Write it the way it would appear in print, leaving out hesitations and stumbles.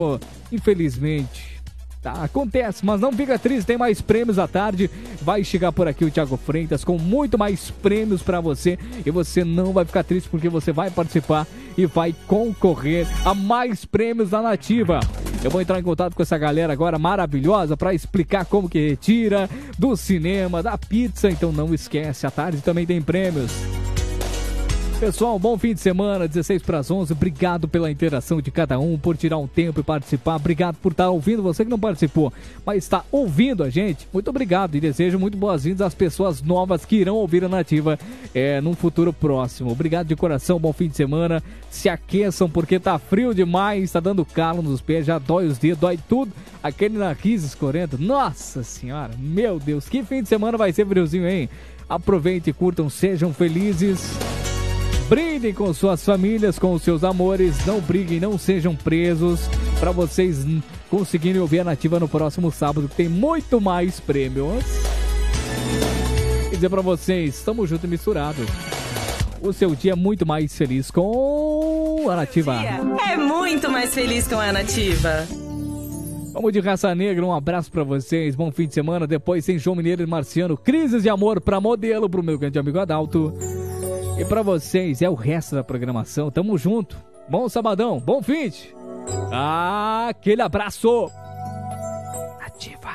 Infelizmente. Tá, acontece, mas não fica triste, tem mais prêmios à tarde. Vai chegar por aqui o Thiago Freitas com muito mais prêmios pra você. E você não vai ficar triste porque você vai participar e vai concorrer a mais prêmios da Nativa. Eu vou entrar em contato com essa galera agora maravilhosa pra explicar como que retira do cinema, da pizza. Então não esquece, à tarde também tem prêmios. Pessoal, bom fim de semana, 16 para as 11. Obrigado pela interação de cada um, por tirar um tempo e participar. Obrigado por estar ouvindo, você que não participou, mas está ouvindo a gente. Muito obrigado e desejo muito boas-vindas às pessoas novas que irão ouvir a Nativa num futuro próximo. Obrigado de coração, bom fim de semana. Se aqueçam porque tá frio demais, tá dando calo nos pés, já dói os dedos, dói tudo. Aquele nariz escorrendo. Nossa senhora, meu Deus, que fim de semana vai ser friozinho, hein? Aproveitem, curtam, sejam felizes. Brindem com suas famílias, com os seus amores. Não briguem, não sejam presos. Para vocês conseguirem ouvir a Nativa no próximo sábado, que tem muito mais prêmios. Quer dizer para vocês, estamos juntos e misturados. O seu dia é muito mais feliz com a Nativa. É muito mais feliz com a Nativa. Vamos de Raça Negra, um abraço pra vocês, bom fim de semana. Depois tem João Mineiro e Marciano, Crises de Amor pra Modelo, pro meu grande amigo Adalto. E pra vocês é o resto da programação, tamo junto. Bom sabadão, bom fim de. Aquele abraço. Nativa.